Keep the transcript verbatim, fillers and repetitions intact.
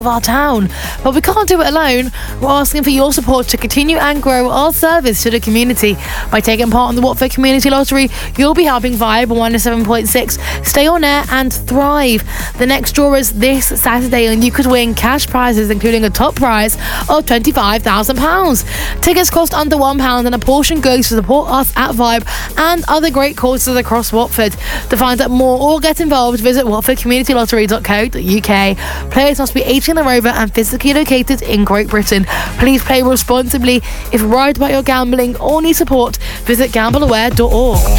of our town. But we can't do it alone. We're asking for your support to continue and grow our service to the community. By taking part in the Watford Community Lottery, you'll be helping Vibe one oh seven point six stay on air and thrive. The next draw is this Saturday and you could win cash prizes, including a top prize of twenty-five thousand pounds. Tickets cost under one pound and a portion goes to support us at Vibe and other great causes across Watford. To find out more or get involved, visit watford community lottery dot co dot uk. Players must be eighteen and over and physically located in Great Britain. Please play responsibly. If worried about your gambling or need support, visit gamble aware dot org.